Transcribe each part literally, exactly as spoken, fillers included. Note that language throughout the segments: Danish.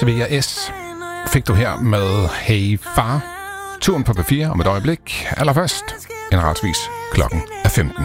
S V S fik du her med Hey Far. Turen på P fire om et øjeblik. Allerførst en retsvis klokken er femten.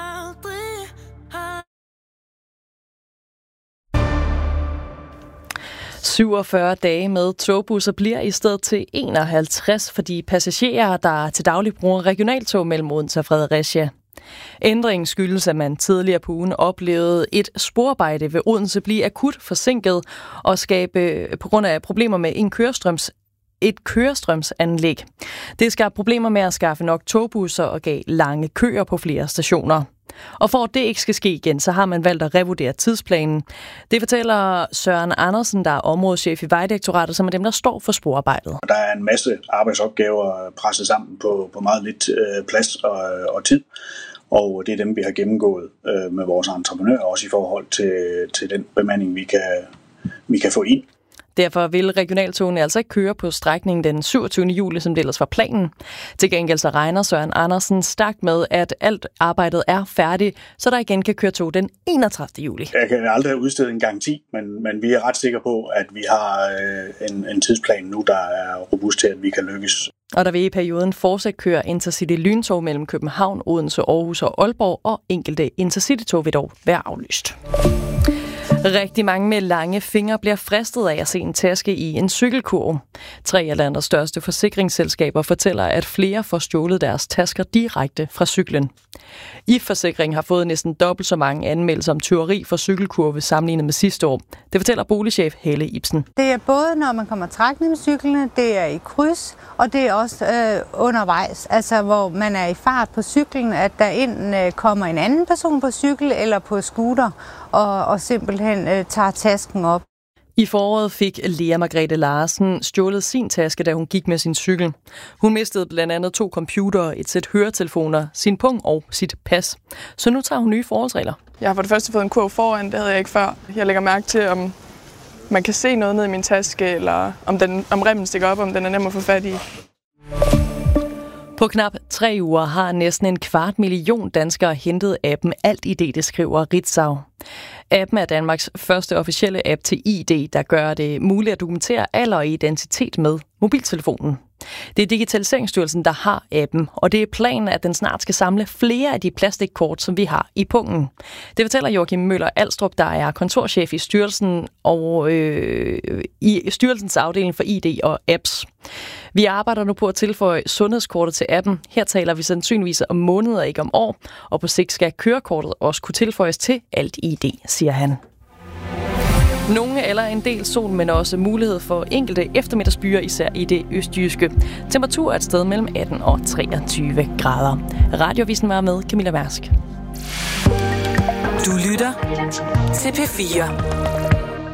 syvogfyrre dage med togbusser bliver i stedet til enoghalvtreds, fordi passagerer, der til daglig bruger regionaltog mellem Odense og Fredericia. Ændringen skyldes, at man tidligere på ugen oplevede et sporarbejde ved Odense blive akut forsinket og skabe på grund af problemer med en kørestrøms et kørestrømsanlæg. Det skabte problemer med at skaffe nok togbusser og gav lange køer på flere stationer. Og for at det ikke skal ske igen, så har man valgt at revurdere tidsplanen. Det fortæller Søren Andersen, der er områdeschef i Vejdirektoratet, som er dem, der står for sporarbejdet. Der er en masse arbejdsopgaver presset sammen på, på meget lidt øh, plads og, og tid. Og det er dem, vi har gennemgået øh, med vores entreprenører, også i forhold til, til den bemanding, vi kan, vi kan få ind. Derfor vil regionaltogene altså ikke køre på strækningen den syvogtyvende juli, som det ellers var planen. Til gengæld så regner Søren Andersen stærkt med, at alt arbejdet er færdigt, så der igen kan køre tog den enogtredivte juli. Jeg kan aldrig udstede en garanti, men, men vi er ret sikre på, at vi har øh, en, en tidsplan nu, der er robust til, at vi kan lykkes. Og der vil i perioden fortsat køre Intercity lyntog mellem København, Odense, Aarhus og Aalborg, og enkelte Intercity-tog vil dog være aflyst. Rigtig mange med lange fingre bliver fristet af at se en taske i en cykelkurv. Tre af landets største forsikringsselskaber fortæller, at flere får stjålet deres tasker direkte fra cyklen. I Forsikring har fået næsten dobbelt så mange anmeldelser om tyveri for cykelkurve sammenlignet med sidste år. Det fortæller boligchef Helle Ibsen. Det er både, når man kommer trækkende med cyklerne, det er i kryds, og det er også øh, undervejs. Altså, hvor man er i fart på cyklen, at der enten øh, kommer en anden person på cykel eller på scooter, og, og simpelthen øh, tager tasken op. I foråret fik Lea Margrethe Larsen stjålet sin taske, da hun gik med sin cykel. Hun mistede blandt andet to computere, et sæt høretelefoner, sin pung og sit pas. Så nu tager hun nye forholdsregler. Jeg har for det første fået en kurv foran, det havde jeg ikke før. Jeg lægger mærke til, om man kan se noget ned i min taske, eller om, den, om remmen stikker op, om den er nem at få fat i. På knap tre uger har næsten en kvart million danskere hentet appen Alt I D, det skriver Ritzau. Appen er Danmarks første officielle app til I D, der gør det muligt at dokumentere alder og identitet med mobiltelefonen. Det er Digitaliseringsstyrelsen, der har appen, og det er planen, at den snart skal samle flere af de plastikkort, som vi har i pungen. Det fortæller Joachim Møller Alstrup, der er kontorchef i styrelsen og øh, i styrelsens afdeling for I D og apps. Vi arbejder nu på at tilføje sundhedskortet til appen. Her taler vi sandsynligvis om måneder, ikke om år, og på sigt skal kørekortet også kunne tilføjes til Alt I D, siger han. Nogle eller en del sol, men også mulighed for enkelte eftermiddagsbyer, især i det østjyske. Temperatur er et sted mellem atten og treogtyve grader. Radiovisen var med Camilla Mærsk. Du lytter til P fire.